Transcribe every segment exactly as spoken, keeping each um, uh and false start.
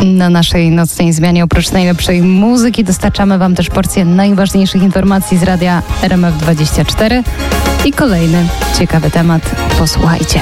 Na naszej nocnej zmianie oprócz najlepszej muzyki dostarczamy Wam też porcję najważniejszych informacji z radia R M F dwadzieścia cztery i kolejny ciekawy temat. Posłuchajcie.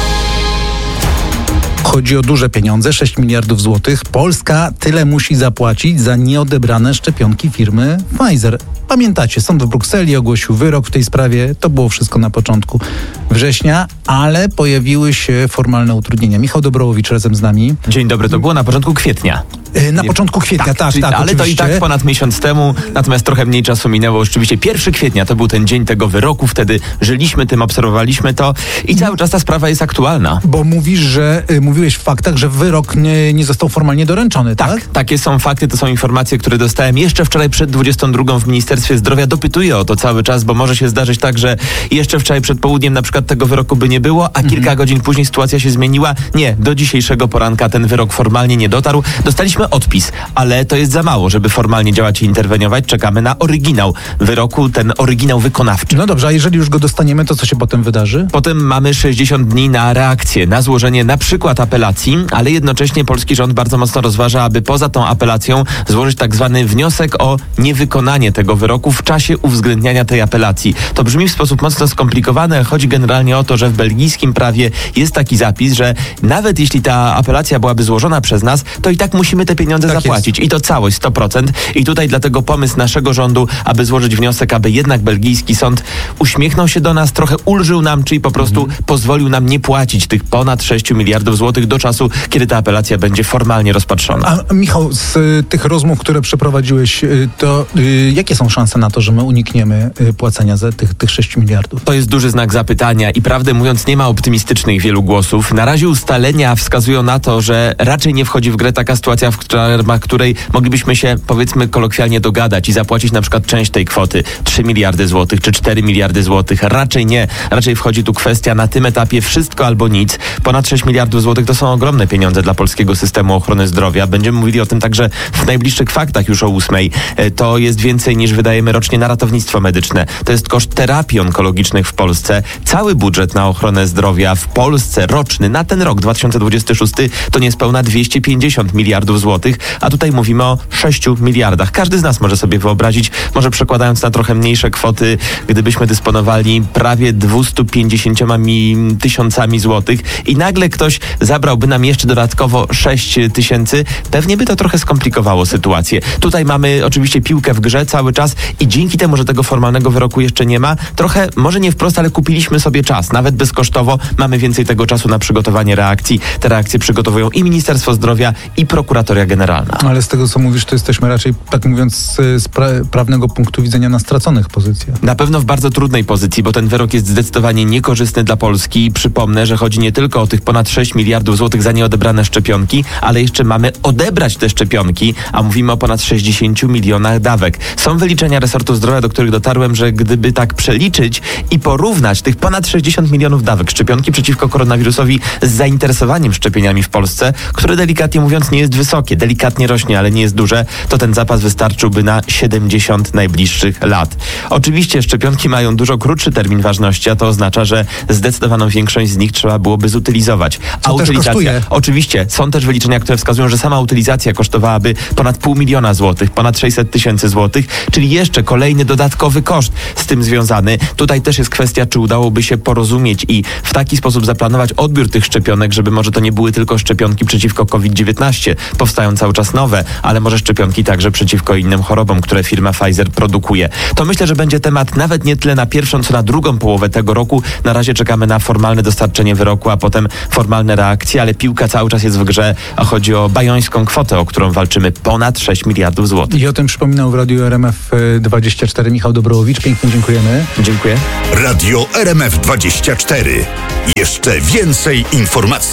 Chodzi o duże pieniądze, sześć miliardów złotych. Polska tyle musi zapłacić za nieodebrane szczepionki firmy Pfizer. Pamiętacie, sąd w Brukseli ogłosił wyrok w tej sprawie. To było wszystko na początku września, ale pojawiły się formalne utrudnienia. Michał Dobrołowicz razem z nami. Dzień dobry, to było na początku kwietnia. Yy, na Nie, początku kwietnia, tak, tak, czyli, tak ale oczywiście. to i tak ponad miesiąc temu, natomiast trochę mniej czasu minęło. Rzeczywiście pierwszego kwietnia to był ten dzień tego wyroku, wtedy żyliśmy tym, obserwowaliśmy to i cały czas ta sprawa jest aktualna. Bo mówisz, że y, mówiłeś w faktach, że wyrok nie, nie został formalnie doręczony, tak? Tak, takie są fakty, to są informacje, które dostałem jeszcze wczoraj przed dwudziestą drugą w Ministerstwie Zdrowia. Dopytuję o to cały czas, bo może się zdarzyć tak, że jeszcze wczoraj przed południem na przykład tego wyroku by nie było, a mhm. kilka godzin później sytuacja się zmieniła. Nie, do dzisiejszego poranka ten wyrok formalnie nie dotarł. Dostaliśmy odpis, ale to jest za mało, żeby formalnie działać i interweniować. Czekamy na oryginał wyroku, ten oryginał wykonawczy. No dobrze, a jeżeli już go dostaniemy, to co się potem wydarzy? Potem mamy sześćdziesiąt dni na reakcję, na złożenie na przykład apelacji, ale jednocześnie polski rząd bardzo mocno rozważa, aby poza tą apelacją złożyć tak zwany wniosek o niewykonanie tego wyroku w czasie uwzględniania tej apelacji. To brzmi w sposób mocno skomplikowany, ale chodzi generalnie o to, że w belgijskim prawie jest taki zapis, że nawet jeśli ta apelacja byłaby złożona przez nas, to i tak musimy te pieniądze tak zapłacić. Jest. I to całość, sto procent. I tutaj dlatego pomysł naszego rządu, aby złożyć wniosek, aby jednak belgijski sąd uśmiechnął się do nas, trochę ulżył nam, czyli po prostu mm. pozwolił nam nie płacić tych ponad sześć miliardów złotych do czasu, kiedy ta apelacja będzie formalnie rozpatrzona. A Michał, z y, tych rozmów, które przeprowadziłeś, y, to y, jakie są szanse na to, że my unikniemy y, płacenia za tych, tych sześć miliardów? To jest duży znak zapytania i prawdę mówiąc nie ma optymistycznych wielu głosów. Na razie ustalenia wskazują na to, że raczej nie wchodzi w grę taka sytuacja, w ramach której moglibyśmy się, powiedzmy, kolokwialnie dogadać i zapłacić na przykład część tej kwoty, trzy miliardy złotych czy cztery miliardy złotych. Raczej nie. Raczej wchodzi tu kwestia na tym etapie wszystko albo nic. Ponad sześć miliardów złotych to są ogromne pieniądze dla polskiego systemu ochrony zdrowia. Będziemy mówili o tym także w najbliższych faktach już o ósmej. To jest więcej niż wydajemy rocznie na ratownictwo medyczne. To jest koszt terapii onkologicznych w Polsce. Cały budżet na ochronę zdrowia w Polsce roczny na ten rok dwa tysiące dwudziesty szósty to niespełna dwieście pięćdziesiąt miliardów złotych, a tutaj mówimy o sześciu miliardach. Każdy z nas może sobie wyobrazić, może przekładając na trochę mniejsze kwoty, gdybyśmy dysponowali prawie dwieście pięćdziesiąt tysiącami złotych i nagle ktoś zabrałby nam jeszcze dodatkowo sześć tysięcy, pewnie by to trochę skomplikowało sytuację. Tutaj mamy oczywiście piłkę w grze cały czas i dzięki temu, że tego formalnego wyroku jeszcze nie ma, trochę, może nie wprost, ale kupiliśmy sobie czas. Nawet bezkosztowo mamy więcej tego czasu na przygotowanie reakcji. Te reakcje przygotowują i Ministerstwo Zdrowia, i Prokuratoria Generalna. Ale z tego, co mówisz, to jesteśmy raczej, tak mówiąc, z pra- prawnego punktu widzenia na straconych pozycjach. Na pewno w bardzo trudnej pozycji, bo ten wyrok jest zdecydowanie niekorzystny dla Polski. Przypomnę, że chodzi nie tylko o tych ponad sześć miliardów złotych za nieodebrane szczepionki, ale jeszcze mamy odebrać te szczepionki, a mówimy o ponad sześćdziesięciu milionach dawek. Są wyliczenia resortu zdrowia, do których dotarłem, że gdyby tak przeliczyć i porównać tych ponad sześćdziesiąt milionów dawek szczepionki przeciwko koronawirusowi z zainteresowaniem szczepieniami w Polsce, które delikatnie mówiąc nie jest wysokie, delikatnie rośnie, ale nie jest duże, to ten zapas wystarczyłby na siedemdziesiąt najbliższych lat. Oczywiście szczepionki mają dużo krótszy termin ważności, a to oznacza, że zdecydowaną większość z nich trzeba byłoby zutylizować. A Co utylizacja, też kosztuje. Oczywiście, są też wyliczenia, które wskazują, że sama utylizacja kosztowałaby ponad pół miliona złotych, ponad sześćset tysięcy złotych, czyli jeszcze kolejny dodatkowy koszt z tym związany. Tutaj też jest kwestia, czy udałoby się porozumieć i w taki sposób zaplanować odbiór tych szczepionek, żeby może to nie były tylko szczepionki przeciwko kowid dziewiętnaście, powstają cały czas nowe, ale może szczepionki także przeciwko innym chorobom, które firma Pfizer produkuje. To myślę, że będzie temat nawet nie tyle na pierwszą, co na drugą połowę tego roku. Na razie czekamy na formalne dostarczenie wyroku, a potem formalne reakcje, ale piłka cały czas jest w grze, a chodzi o bajońską kwotę, o którą walczymy, ponad sześć miliardów złotych. I o tym przypominał w Radiu R M F dwadzieścia cztery Michał Dobrołowicz. Pięknie dziękujemy. Dziękuję. Radio R M F dwadzieścia cztery. Jeszcze więcej informacji.